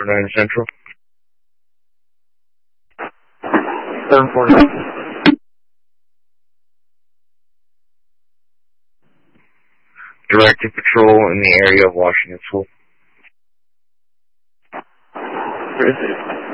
749 Central. 749. Directed patrol in the area of Washington School. Where is it?